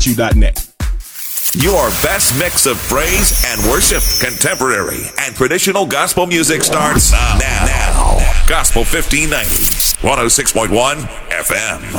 you.net. Your best mix of praise and worship, contemporary and traditional gospel music starts now. Gospel 1590, 106.1 FM.